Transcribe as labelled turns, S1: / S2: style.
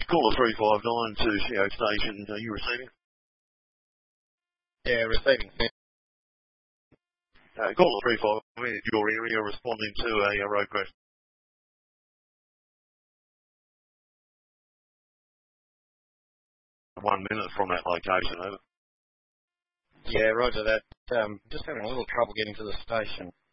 S1: Caller 359 to CO station. Are you receiving?
S2: Yeah, receiving.
S1: Caller 359 in your area responding to a road crash. One minute from that location, over.
S2: Yeah, roger that. Just having a little trouble getting to the station.